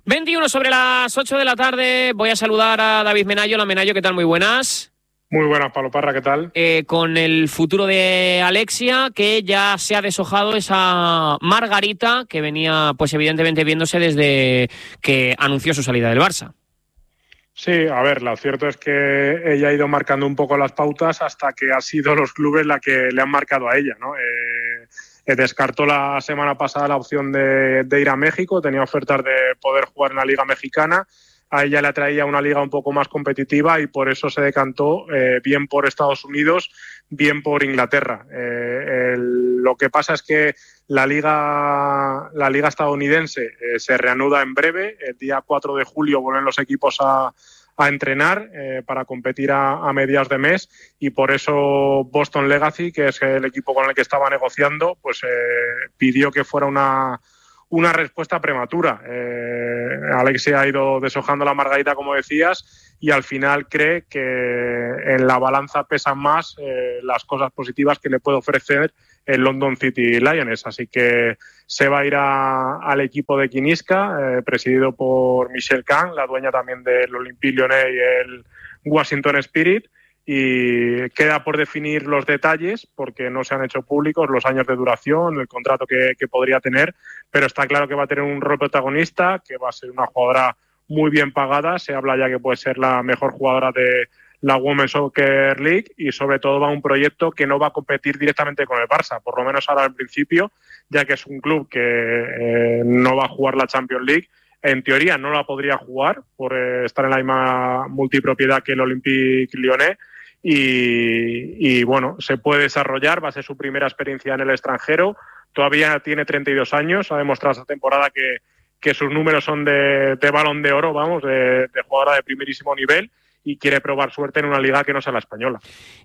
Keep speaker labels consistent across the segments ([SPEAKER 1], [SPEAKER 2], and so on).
[SPEAKER 1] 21 sobre las 8 de la tarde. Voy a saludar a David Menayo. Hola, Menayo, ¿qué tal? Muy buenas.
[SPEAKER 2] Muy buenas, Pablo Parra, ¿qué tal?
[SPEAKER 1] Con el futuro de Alexia, que ya se ha deshojado esa margarita que venía, pues evidentemente, viéndose desde que anunció su salida del Barça.
[SPEAKER 2] Sí, a ver, lo cierto es que ella ha ido marcando un poco las pautas hasta que ha sido los clubes la que le han marcado a ella, ¿no? Descartó la semana pasada la opción de ir a México, tenía ofertas de poder jugar en la Liga Mexicana, a ella le atraía una liga un poco más competitiva y por eso se decantó bien por Estados Unidos, bien por Inglaterra. Lo que pasa es que la liga estadounidense se reanuda en breve, el día 4 de julio vuelven los equipos a entrenar para competir a mediados de mes y por eso Boston Legacy, que es el equipo con el que estaba negociando, pues pidió que fuera una respuesta prematura. Alexia ha ido deshojando la margarita, como decías, y al final cree que en la balanza pesan más las cosas positivas que le puede ofrecer el London City Lioness. Así que se va a ir al equipo de Quiniesca, presidido por Michelle Kahn, la dueña también del Olympique Lyonnais y el Washington Spirit. Y queda por definir los detalles porque no se han hecho públicos los años de duración, el contrato que podría tener, pero está claro que va a tener un rol protagonista, que va a ser una jugadora muy bien pagada. Se habla ya que puede ser la mejor jugadora de la Women's Soccer League y sobre todo va a un proyecto que no va a competir directamente con el Barça, por lo menos ahora al principio, ya que es un club que no va a jugar la Champions League. En teoría no la podría jugar por estar en la misma multipropiedad que el Olympique Lyonnais y bueno, se puede desarrollar, va a ser su primera experiencia en el extranjero, todavía tiene 32 años, ha demostrado esta temporada que sus números son de balón de oro, vamos, de jugadora de primerísimo nivel y quiere probar suerte en una liga que no sea la española.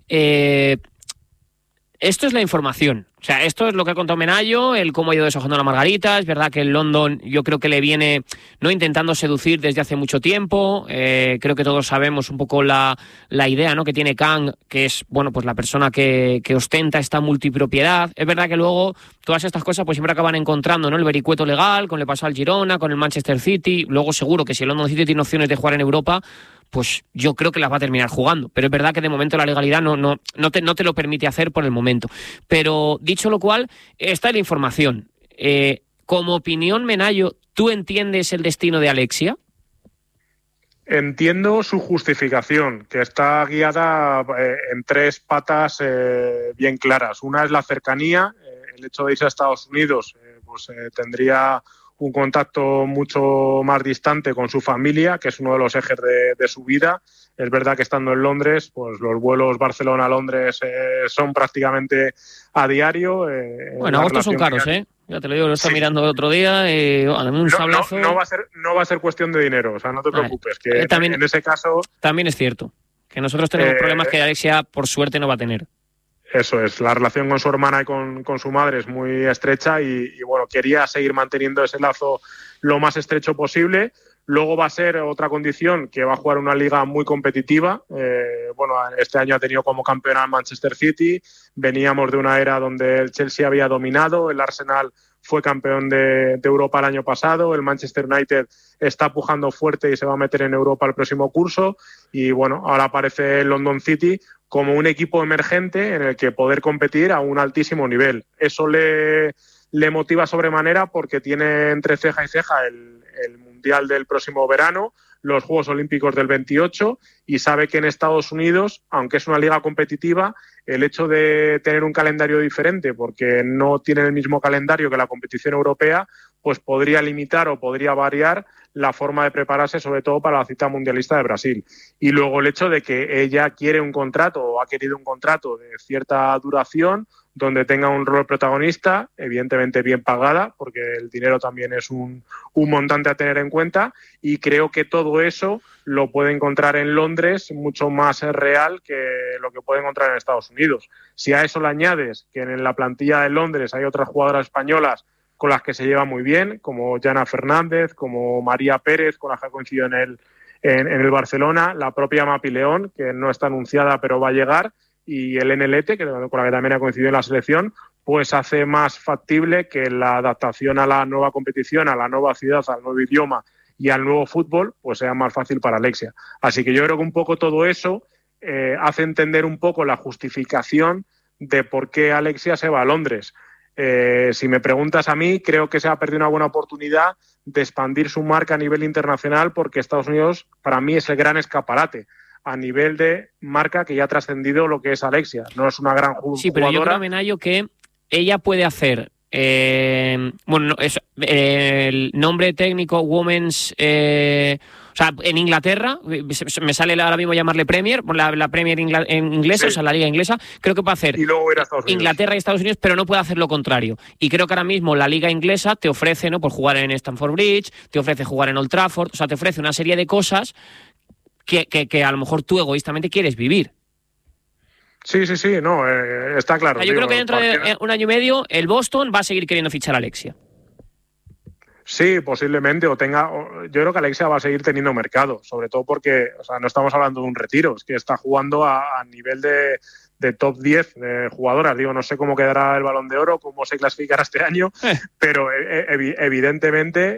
[SPEAKER 1] Esto es la información. O sea, esto es lo que ha contado Menayo, el cómo ha ido deshojando la margarita. Es verdad que el London yo creo que le viene no intentando seducir desde hace mucho tiempo. Creo que todos sabemos un poco la idea, ¿no?, que tiene Kang, que es, bueno, pues la persona que ostenta esta multipropiedad. Es verdad que luego todas estas cosas pues siempre acaban encontrando, ¿no?, el vericueto legal, con le pasó al Girona, con el Manchester City. Luego seguro que si el London City tiene opciones de jugar en Europa, pues yo creo que las va a terminar jugando. Pero es verdad que de momento la legalidad no te lo permite hacer por el momento. Pero dicho lo cual, está la información. Como opinión, Menayo, ¿tú entiendes el destino de Alexia?
[SPEAKER 2] Entiendo su justificación, que está guiada en tres patas bien claras. Una es la cercanía, el hecho de irse a Estados Unidos, tendría un contacto mucho más distante con su familia, que es uno de los ejes de su vida. Es verdad que estando en Londres, pues los vuelos Barcelona-Londres son prácticamente a diario.
[SPEAKER 1] Bueno, agosto son caros, Ya te lo digo, lo estaba mirando el otro día. Un sablazo.
[SPEAKER 2] No va a ser cuestión de dinero, o sea, no te preocupes, que también, en ese caso...
[SPEAKER 1] También es cierto, que nosotros tenemos problemas que Alexia, por suerte, no va a tener.
[SPEAKER 2] Eso es, la relación con su hermana y con su madre es muy estrecha y bueno, quería seguir manteniendo ese lazo lo más estrecho posible. Luego va a ser otra condición, que va a jugar una liga muy competitiva. Este año ha tenido como campeona el Manchester City, veníamos de una era donde el Chelsea había dominado, el Arsenal fue campeón de Europa el año pasado, el Manchester United está pujando fuerte y se va a meter en Europa el próximo curso y bueno, ahora aparece el London City como un equipo emergente en el que poder competir a un altísimo nivel. Eso le motiva sobremanera porque tiene entre ceja y ceja el Mundial del próximo verano, los Juegos Olímpicos del 28 y sabe que en Estados Unidos, aunque es una liga competitiva, el hecho de tener un calendario diferente porque no tiene el mismo calendario que la competición europea, pues podría limitar o podría variar la forma de prepararse, sobre todo para la cita mundialista de Brasil. Y luego el hecho de que ella quiere un contrato o ha querido un contrato de cierta duración, donde tenga un rol protagonista, evidentemente bien pagada, porque el dinero también es un montante a tener en cuenta, y creo que todo eso lo puede encontrar en Londres mucho más real que lo que puede encontrar en Estados Unidos. Si a eso le añades que en la plantilla de Londres hay otras jugadoras españolas con las que se lleva muy bien, como Jana Fernández, como María Pérez, con las que ha coincidido en el Barcelona, la propia Mapi León, que no está anunciada pero va a llegar, y el NLT, con la que también ha coincidido en la selección, pues hace más factible que la adaptación a la nueva competición, a la nueva ciudad, al nuevo idioma y al nuevo fútbol, pues sea más fácil para Alexia. Así que yo creo que un poco todo eso hace entender un poco la justificación de por qué Alexia se va a Londres. Si me preguntas a mí, creo que se ha perdido una buena oportunidad de expandir su marca a nivel internacional, porque Estados Unidos para mí es el gran escaparate a nivel de marca que ya ha trascendido lo que es Alexia. No es una gran jugadora.
[SPEAKER 1] Sí, pero yo creo, Menayo, que ella puede hacer el nombre técnico Women's, o sea, en Inglaterra, me sale ahora mismo llamarle Premier, la Premier inglesa, sí. O sea, la liga inglesa, creo que puede hacer
[SPEAKER 2] y luego ir a Estados Unidos.
[SPEAKER 1] Inglaterra y Estados Unidos, pero no puede hacer lo contrario. Y creo que ahora mismo la liga inglesa te ofrece, ¿no?, por jugar en Stamford Bridge, te ofrece jugar en Old Trafford, o sea, te ofrece una serie de cosas que a lo mejor tú egoístamente quieres vivir.
[SPEAKER 2] Sí, no, está claro.
[SPEAKER 1] Yo creo que dentro de un año y medio el Boston va a seguir queriendo fichar a Alexia. Sí,
[SPEAKER 2] posiblemente, yo creo que Alexia va a seguir teniendo mercado, sobre todo porque, o sea, no estamos hablando de un retiro, es que está jugando a nivel de top 10 de jugadoras. Digo, no sé cómo quedará el Balón de Oro, cómo se clasificará este año, pero evidentemente